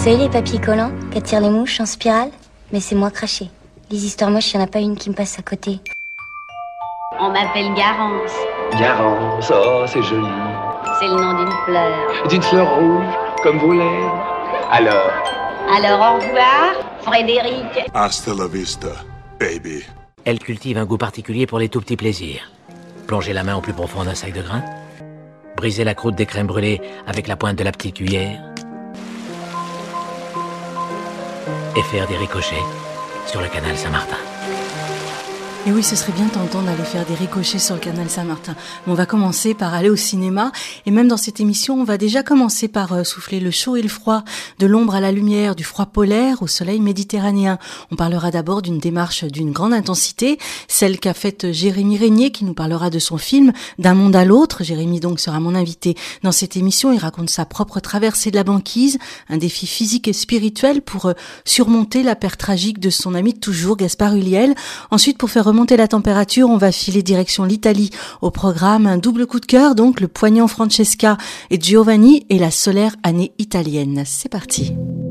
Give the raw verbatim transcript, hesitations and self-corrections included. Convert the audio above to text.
savez les papiers collants qu'attirent les mouches en spirale? Mais c'est moi craché. Les histoires moches, il n'y en a pas une qui me passe à côté. On m'appelle Garance. Garance, oh c'est joli. C'est le nom d'une fleur. D'une fleur rouge, comme vos lèvres. Alors Alors au revoir, Frédéric. Hasta la vista, baby. Elle cultive un goût particulier pour les tout petits plaisirs. Plonger la main au plus profond d'un sac de grains, briser la croûte des crèmes brûlées avec la pointe de la petite cuillère et faire des ricochets sur le canal Saint-Martin. Et oui, ce serait bien tentant d'aller faire des ricochets sur le canal Saint-Martin. Mais on va commencer par aller au cinéma. Et même dans cette émission, on va déjà commencer par euh, souffler le chaud et le froid, de l'ombre à la lumière, du froid polaire au soleil méditerranéen. On parlera d'abord d'une démarche d'une grande intensité, celle qu'a faite Jérémy Régnier, qui nous parlera de son film « D'un monde à l'autre ». Jérémy donc sera mon invité dans cette émission. Il raconte sa propre traversée de la banquise, un défi physique et spirituel pour euh, surmonter la perte tragique de son ami de toujours, Gaspard Ulliel. Ensuite, pour faire remonter la température, on va filer direction l'Italie. Au programme, un double coup de cœur, donc le poignant Francesca et Giovanni et la solaire année italienne. C'est parti.